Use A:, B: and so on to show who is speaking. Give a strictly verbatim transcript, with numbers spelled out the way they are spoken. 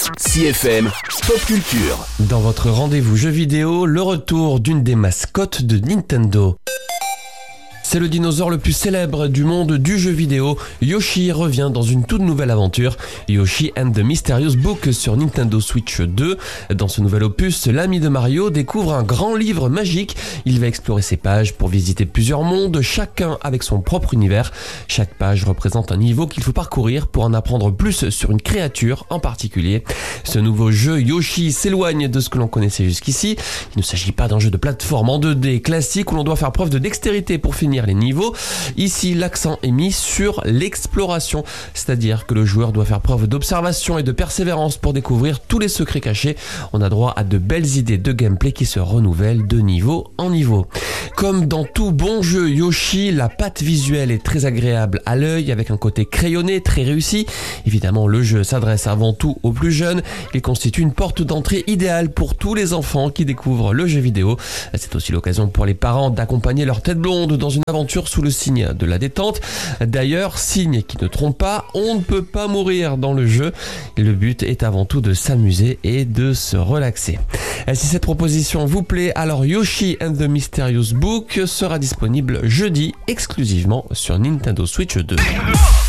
A: C F M Pop Culture.
B: Dans votre rendez-vous jeux vidéo, le retour d'une des mascottes de Nintendo. C'est le dinosaure le plus célèbre du monde du jeu vidéo. Yoshi revient dans une toute nouvelle aventure, Yoshi and the Mysterious Book sur Nintendo Switch deux. Dans ce nouvel opus, l'ami de Mario découvre un grand livre magique. Il va explorer ses pages pour visiter plusieurs mondes, chacun avec son propre univers. Chaque page représente un niveau qu'il faut parcourir pour en apprendre plus sur une créature en particulier. Ce nouveau jeu Yoshi s'éloigne de ce que l'on connaissait jusqu'ici. Il ne s'agit pas d'un jeu de plateforme en deux D classique où l'on doit faire preuve de dextérité pour finir les niveaux. Ici, l'accent est mis sur l'exploration, c'est-à-dire que le joueur doit faire preuve d'observation et de persévérance pour découvrir tous les secrets cachés. On a droit à de belles idées de gameplay qui se renouvellent de niveau en niveau. Comme dans tout bon jeu Yoshi, la patte visuelle est très agréable à l'œil avec un côté crayonné très réussi. Évidemment, le jeu s'adresse avant tout aux plus jeunes. Il constitue une porte d'entrée idéale pour tous les enfants qui découvrent le jeu vidéo. C'est aussi l'occasion pour les parents d'accompagner leur tête blonde dans une aventure sous le signe de la détente. D'ailleurs, signe qui ne trompe pas, on ne peut pas mourir dans le jeu. Le but est avant tout de s'amuser et de se relaxer. Et si cette proposition vous plaît, alors Yoshi and the Mysterious Book sera disponible jeudi exclusivement sur Nintendo Switch deux.